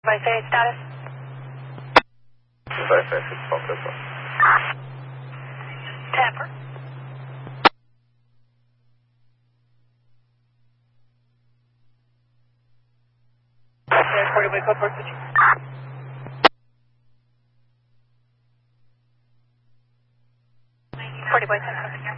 By say status? By say it's Tamper. Okay, 40 by code switch. 40 by 10.